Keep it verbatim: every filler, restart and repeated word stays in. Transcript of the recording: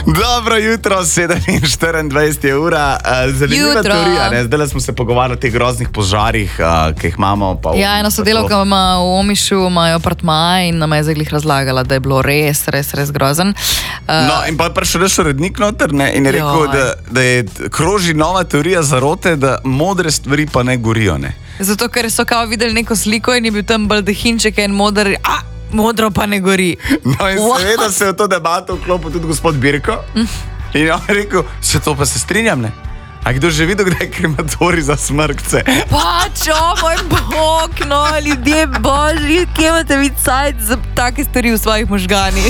Dobro jutro, sedeminštiriindvajset je ura. Zanimiva Jutro. teorija, ne? Zdaj smo se pogovarjali o teh groznih požarih, uh, ki jih imamo. Pa Ja, ena sodelavka ima v Omišu, imajo apartma in nam je zdaj razlagala, da je bilo res, res, res grozen. Uh, No, in pa je prišel še urednik noter, ne? In je rekel, Joj. da, da je kroži nova teorija zarote, da modre stvari pa ne gorijo. Ne? zato, ker so kao videli neko sliko in je bil tam baldahinček in moder, a, modro pa ne gori. No, in What? seveda se je v to debato vklopil tudi gospod Birko. In on je rekel, se to pa se strinjam, ne? A kdo že videl, kdaj je krematorij za smrkce? Pač, o moj bog, no, ljudje božji, kje imate vi cajt za take stvari v svojih možganih?